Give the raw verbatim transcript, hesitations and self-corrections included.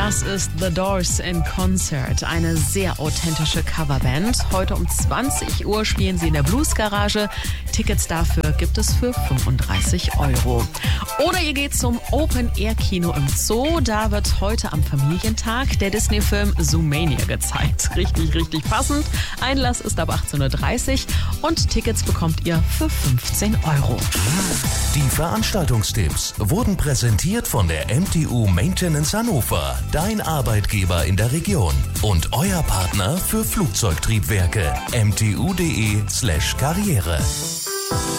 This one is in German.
Das ist The Doors in Concert, eine sehr authentische Coverband. Heute um zwanzig Uhr spielen sie in der Blues Garage. Tickets dafür gibt es für fünfunddreißig Euro. Oder ihr geht zum Open-Air-Kino im Zoo. Da wird heute am Familientag der Disney-Film Zoomania gezeigt. Richtig, richtig passend. Einlass ist ab achtzehn Uhr dreißig und Tickets bekommt ihr für fünfzehn Euro. Die Veranstaltungstipps wurden präsentiert von der M T U Maintenance Hannover, dein Arbeitgeber in der Region und euer Partner für Flugzeugtriebwerke. m t u punkt d e slash karriere